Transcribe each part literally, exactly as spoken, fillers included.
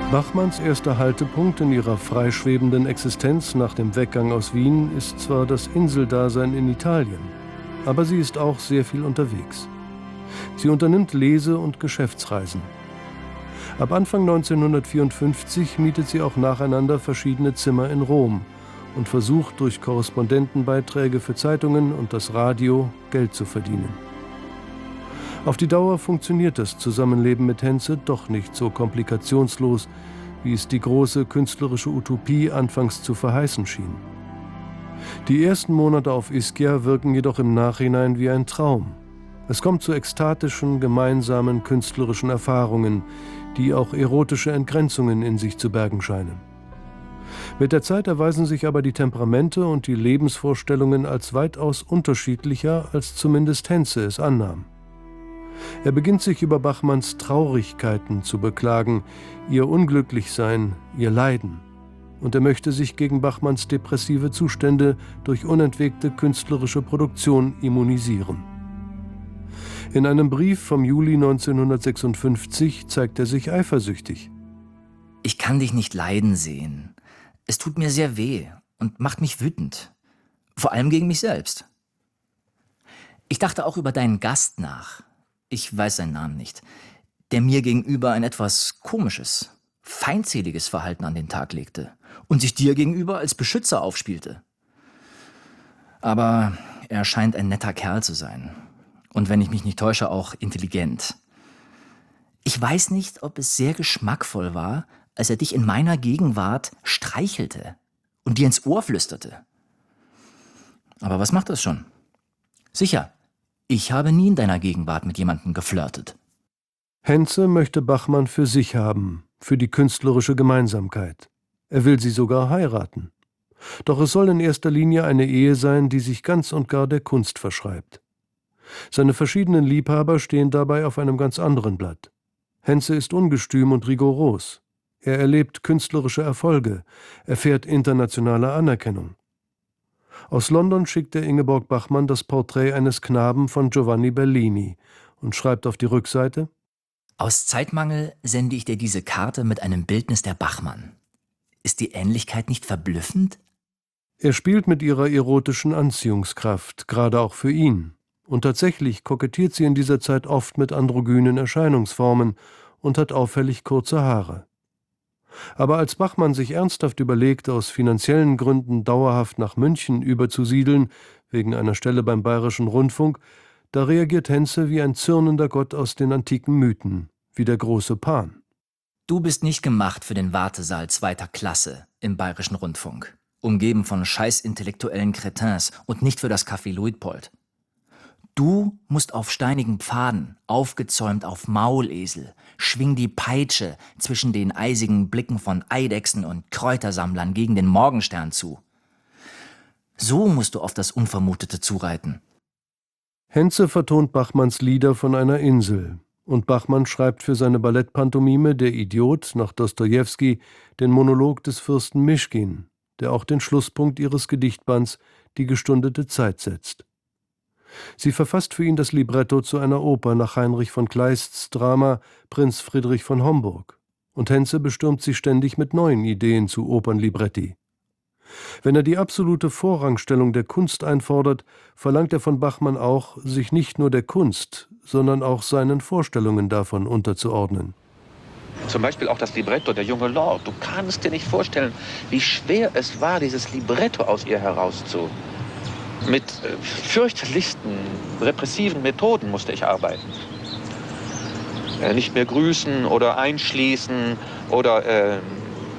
Bachmanns erster Haltepunkt in ihrer freischwebenden Existenz nach dem Weggang aus Wien ist zwar das Inseldasein in Italien, aber sie ist auch sehr viel unterwegs. Sie unternimmt Lese- und Geschäftsreisen. Ab Anfang neunzehnhundertvierundfünfzig mietet sie auch nacheinander verschiedene Zimmer in Rom und versucht durch Korrespondentenbeiträge für Zeitungen und das Radio Geld zu verdienen. Auf die Dauer funktioniert das Zusammenleben mit Henze doch nicht so komplikationslos, wie es die große künstlerische Utopie anfangs zu verheißen schien. Die ersten Monate auf Ischia wirken jedoch im Nachhinein wie ein Traum. Es kommt zu ekstatischen, gemeinsamen künstlerischen Erfahrungen, die auch erotische Entgrenzungen in sich zu bergen scheinen. Mit der Zeit erweisen sich aber die Temperamente und die Lebensvorstellungen als weitaus unterschiedlicher, als zumindest Henze es annahm. Er beginnt sich über Bachmanns Traurigkeiten zu beklagen, ihr Unglücklichsein, ihr Leiden. Und er möchte sich gegen Bachmanns depressive Zustände durch unentwegte künstlerische Produktion immunisieren. In einem Brief vom Juli neunzehnhundertsechsundfünfzig zeigt er sich eifersüchtig. Ich kann dich nicht leiden sehen. Es tut mir sehr weh und macht mich wütend. Vor allem gegen mich selbst. Ich dachte auch über deinen Gast nach. Ich weiß seinen Namen nicht. Der mir gegenüber ein etwas komisches, feindseliges Verhalten an den Tag legte und sich dir gegenüber als Beschützer aufspielte. Aber er scheint ein netter Kerl zu sein. Und wenn ich mich nicht täusche, auch intelligent. Ich weiß nicht, ob es sehr geschmackvoll war, als er dich in meiner Gegenwart streichelte und dir ins Ohr flüsterte. Aber was macht das schon? Sicher, ich habe nie in deiner Gegenwart mit jemandem geflirtet. Henze möchte Bachmann für sich haben, für die künstlerische Gemeinsamkeit. Er will sie sogar heiraten. Doch es soll in erster Linie eine Ehe sein, die sich ganz und gar der Kunst verschreibt. Seine verschiedenen Liebhaber stehen dabei auf einem ganz anderen Blatt. Henze ist ungestüm und rigoros. Er erlebt künstlerische Erfolge, erfährt internationale Anerkennung. Aus London schickt er Ingeborg Bachmann das Porträt eines Knaben von Giovanni Bellini und schreibt auf die Rückseite: Aus Zeitmangel sende ich dir diese Karte mit einem Bildnis der Bachmann. Ist die Ähnlichkeit nicht verblüffend? Er spielt mit ihrer erotischen Anziehungskraft, gerade auch für ihn. Und tatsächlich kokettiert sie in dieser Zeit oft mit androgynen Erscheinungsformen und hat auffällig kurze Haare. Aber als Bachmann sich ernsthaft überlegte, aus finanziellen Gründen dauerhaft nach München überzusiedeln, wegen einer Stelle beim Bayerischen Rundfunk, da reagiert Henze wie ein zürnender Gott aus den antiken Mythen, wie der große Pan. Du bist nicht gemacht für den Wartesaal zweiter Klasse im Bayerischen Rundfunk, umgeben von scheißintellektuellen Cretins und nicht für das Café Luitpold. Du musst auf steinigen Pfaden, aufgezäumt auf Maulesel, schwing die Peitsche zwischen den eisigen Blicken von Eidechsen und Kräutersammlern gegen den Morgenstern zu. So musst du auf das Unvermutete zureiten. Henze vertont Bachmanns Lieder von einer Insel. Und Bachmann schreibt für seine Ballettpantomime Der Idiot nach Dostojewski den Monolog des Fürsten Mischkin, der auch den Schlusspunkt ihres Gedichtbands Die gestundete Zeit setzt. Sie verfasst für ihn das Libretto zu einer Oper nach Heinrich von Kleists Drama Prinz Friedrich von Homburg. Und Henze bestürmt sie ständig mit neuen Ideen zu Opernlibretti. Wenn er die absolute Vorrangstellung der Kunst einfordert, verlangt er von Bachmann auch, sich nicht nur der Kunst, sondern auch seinen Vorstellungen davon unterzuordnen. Zum Beispiel auch das Libretto, der junge Lord. Du kannst dir nicht vorstellen, wie schwer es war, dieses Libretto aus ihr herauszu. Mit äh, fürchterlichsten, repressiven Methoden musste ich arbeiten. Äh, nicht mehr grüßen oder einschließen oder äh, äh,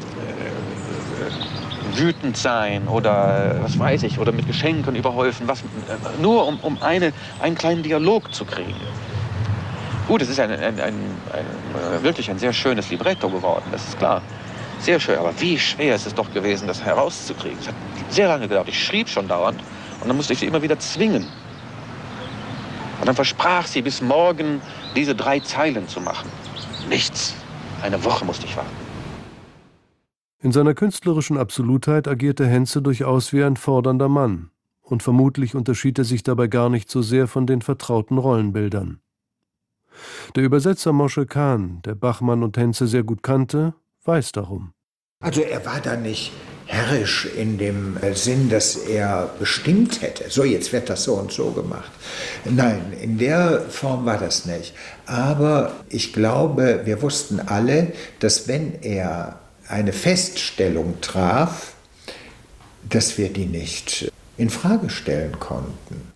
wütend sein oder äh, was weiß ich, oder mit Geschenken überhäufen, was, äh, nur um, um eine, einen kleinen Dialog zu kriegen. Gut, es ist ein, ein, ein, ein, ein, wirklich ein sehr schönes Libretto geworden, das ist klar. Sehr schön, aber wie schwer ist es doch gewesen, das herauszukriegen. Es hat sehr lange gedauert. Ich schrieb schon dauernd. Und dann musste ich sie immer wieder zwingen. Und dann versprach sie, bis morgen diese drei Zeilen zu machen. Nichts. Eine Woche musste ich warten. In seiner künstlerischen Absolutheit agierte Henze durchaus wie ein fordernder Mann. Und vermutlich unterschied er sich dabei gar nicht so sehr von den vertrauten Rollenbildern. Der Übersetzer Moshe Khan, der Bachmann und Henze sehr gut kannte, weiß darum. Also er war da nicht herrisch in dem Sinn, dass er bestimmt hätte, so jetzt wird das so und so gemacht. Nein, in der Form war das nicht. Aber ich glaube, wir wussten alle, dass wenn er eine Feststellung traf, dass wir die nicht in Frage stellen konnten.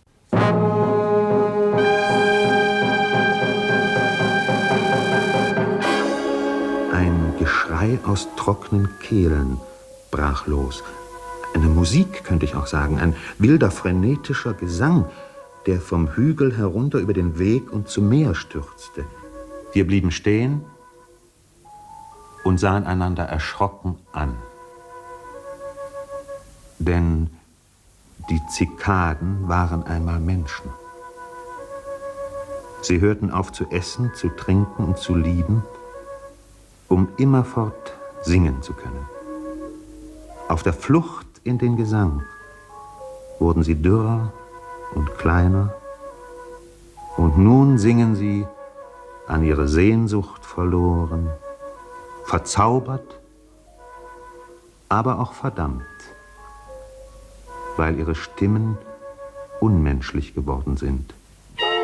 Ein Geschrei aus trockenen Kehlen brach los. Eine Musik, könnte ich auch sagen, ein wilder, frenetischer Gesang, der vom Hügel herunter über den Weg und zum Meer stürzte. Wir blieben stehen und sahen einander erschrocken an. Denn die Zikaden waren einmal Menschen. Sie hörten auf zu essen, zu trinken und zu lieben, um immerfort singen zu können. Auf der Flucht in den Gesang wurden sie dürrer und kleiner, und nun singen sie, an ihre Sehnsucht verloren, verzaubert, aber auch verdammt, weil ihre Stimmen unmenschlich geworden sind.